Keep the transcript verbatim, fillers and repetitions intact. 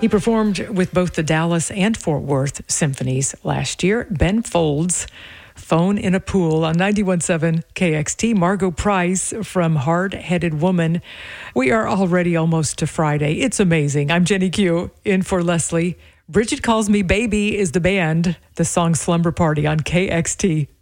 He performed with both the Dallas and Fort Worth symphonies last year. Ben Folds, Phone in a Pool on ninety-one point seven K X T. Margot Price from Hard Headed Woman. We are already almost to Friday. It's amazing. I'm Jenny Q, in for Leslie. Bridget Calls Me Baby is the band. The song Slumber Party on K X T.